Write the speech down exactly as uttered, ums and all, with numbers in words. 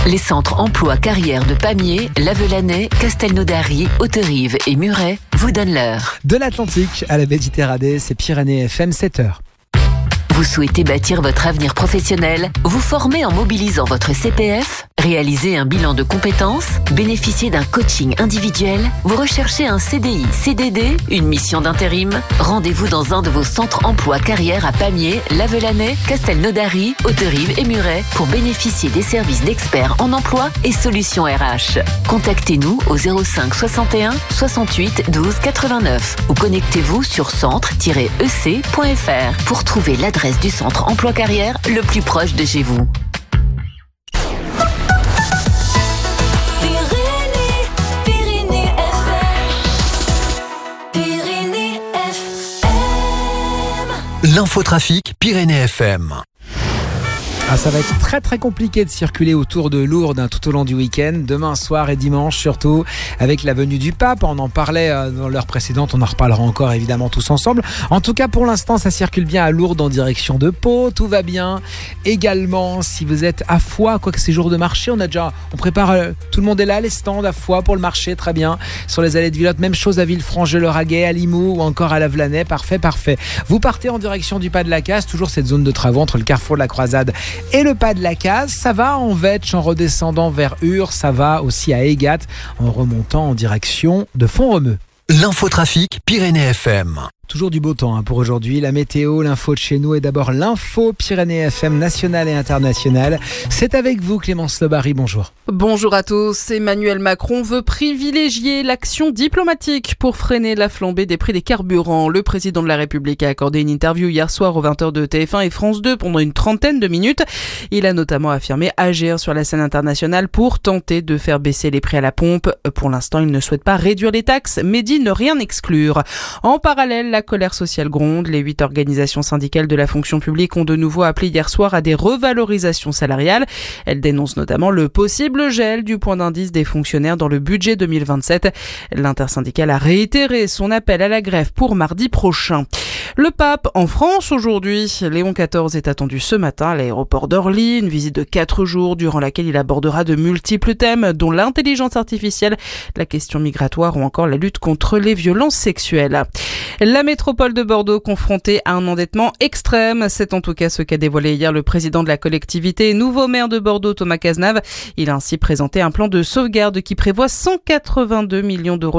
Les centres emploi carrière de Pamiers, Lavelanet, Castelnaudary, Hauterive et Muret vous donnent l'heure. De l'Atlantique à la Méditerranée, c'est Pyrénées F M, sept heures. Vous souhaitez bâtir votre avenir professionnel, vous former en mobilisant votre C P F, réaliser un bilan de compétences, bénéficier d'un coaching individuel, vous recherchez un C D I, C D D, une mission d'intérim. Rendez-vous dans un de vos centres emploi carrière à Pamiers, Lavelanet, Castelnaudary, Hauterive et Muret pour bénéficier des services d'experts en emploi et solutions R H. Contactez-nous au zéro cinq soixante et un soixante-huit douze quatre-vingt-neuf ou connectez-vous sur centre tiret e c point f r pour trouver l'adresse du centre emploi carrière le plus proche de chez vous. L'infotrafic Pyrénées F M. Ah, ça va être très très compliqué de circuler autour de Lourdes hein, tout au long du week-end, demain soir et dimanche surtout, avec la venue du pape. On en parlait euh, dans l'heure précédente, on en reparlera encore évidemment tous ensemble. En tout cas pour l'instant ça circule bien à Lourdes en direction de Pau, tout va bien. Également si vous êtes à Foix, quoi que c'est jour de marché, on a déjà, on prépare, euh, tout le monde est là, les stands à Foix pour le marché, très bien. Sur les allées de Villotte, même chose à Villefranche-le-Raguet, à Limoux ou encore à Lavelanet, parfait, parfait. Vous partez en direction du Pas de la Casse, toujours cette zone de travaux entre le carrefour de la Croisade et le Pas de la Case, ça va en Vetch en redescendant vers Ur, ça va aussi à Égat en remontant en direction de Font-Romeu. L'infotrafic Pyrénées F M. Toujours du beau temps hein, pour aujourd'hui, la météo, l'info de chez nous et d'abord l'info Pyrénées F M nationale et internationale. C'est avec vous Clémence Lebary, bonjour. Bonjour à tous. Emmanuel Macron veut privilégier l'action diplomatique pour freiner la flambée des prix des carburants. Le président de la République a accordé une interview hier soir aux vingt heures de T F un et France deux pendant une trentaine de minutes. Il a notamment affirmé agir sur la scène internationale pour tenter de faire baisser les prix à la pompe. Pour l'instant, il ne souhaite pas réduire les taxes, mais dit ne rien exclure. En parallèle, la colère sociale gronde. Les huit organisations syndicales de la fonction publique ont de nouveau appelé hier soir à des revalorisations salariales. Elles dénoncent notamment le possible gel du point d'indice des fonctionnaires dans le budget deux mille vingt-sept. L'intersyndicale a réitéré son appel à la grève pour mardi prochain. Le pape en France aujourd'hui. Léon quatorze est attendu ce matin à l'aéroport d'Orly. Une visite de quatre jours durant laquelle il abordera de multiples thèmes, dont l'intelligence artificielle, la question migratoire ou encore la lutte contre les violences sexuelles. La métropole de Bordeaux confrontée à un endettement extrême. C'est en tout cas ce qu'a dévoilé hier le président de la collectivité, nouveau maire de Bordeaux, Thomas Cazenave. Il a ainsi présenté un plan de sauvegarde qui prévoit cent quatre-vingt-deux millions d'euros